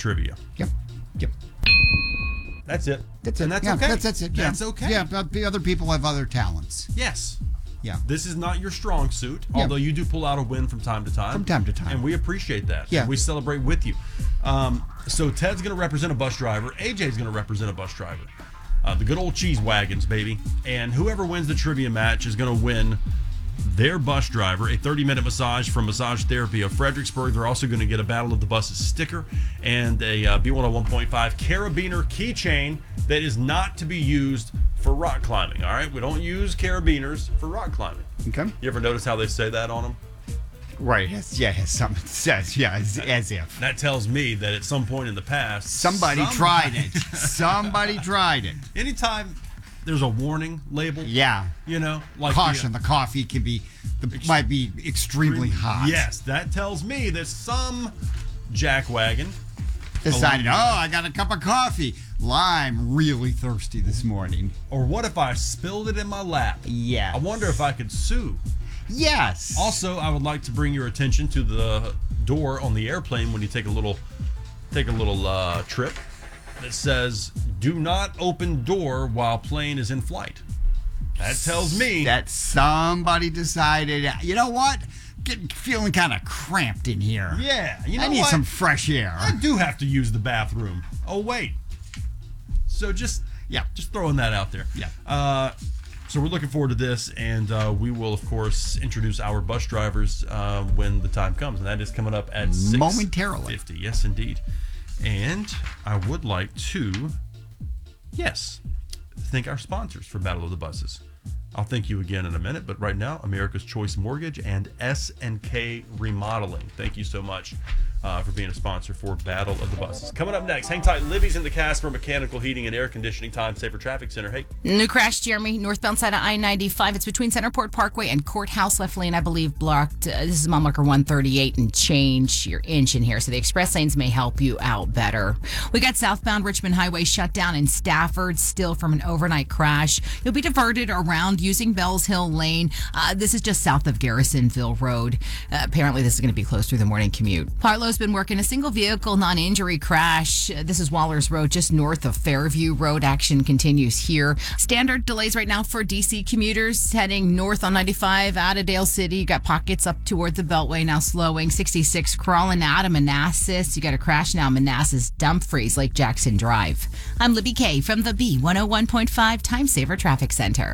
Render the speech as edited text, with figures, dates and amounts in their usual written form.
trivia. Yep. That's it. That's it. And that's yeah, okay. That's it. Yeah. That's okay. Yeah, but the other people have other talents. Yes. Yeah. This is not your strong suit, Yeah. although you do pull out a win from time to time. From time to time. And we appreciate that. Yeah. And we celebrate with you. So Ted's going to represent a bus driver. AJ's going to represent a bus driver. The good old cheese wagons, baby. And whoever wins the trivia match is going to win their bus driver a 30-minute massage from Massage Therapy of Fredericksburg. They're also going to get a Battle of the Buses sticker and a B101.5 Carabiner keychain that is not to be used for rock climbing. All right, we don't use carabiners for rock climbing. Okay. You ever notice how they say that on them? Right. Something says, as if. That tells me that at some point in the past, Somebody tried it. Somebody tried it. Anytime there's a warning label, Yeah. like Caution, the coffee might be extremely hot. Yes, that tells me that some jackwagon Decided, I got a cup of coffee. I'm really thirsty this morning. Or what if I spilled it in my lap? Yes. I wonder if I could sue. Yes. Also, I would like to bring your attention to the door on the airplane when you take a little trip that says, "Do not open door while plane is in flight." That tells me that somebody decided, you know what? Feeling kind of cramped in here. Yeah, I need some fresh air. I do have to use the bathroom. Oh wait. So just throwing that out there. Yeah. So we're looking forward to this, and we will, of course, introduce our bus drivers when the time comes, and that is coming up at 6:50. Momentarily. Yes, indeed. And I would like to, thank our sponsors for Battle of the Buses. I'll thank you again in a minute, but right now, America's Choice Mortgage and S&K Remodeling. Thank you so much for being a sponsor for Battle of the Buses. Coming up next, hang tight. Libby's in the Casper Mechanical Heating and Air Conditioning Time Saver Traffic Center. Hey. New crash, Jeremy, northbound side of I-95. It's between Centerport Parkway and Courthouse. Left lane, I believe, blocked. This is mile marker 138 and change. You're inching here, so the express lanes may help you out better. We got southbound Richmond Highway shut down in Stafford, still from an overnight crash. You'll be diverted around using Bells Hill Lane. This is just south of Garrisonville Road. Apparently, this is going to be closed through the morning commute. Harlow's been working a single vehicle non-injury crash. This is Wallers Road, just north of Fairview Road. Action continues here. Standard delays right now for DC commuters heading north on 95 out of Dale City. You got pockets up toward the Beltway now slowing. 66 crawling out of Manassas. You got a crash now, Manassas Dumfries, Lake Jackson Drive. I'm Libby Kay from the B101.5 Time Saver Traffic Center.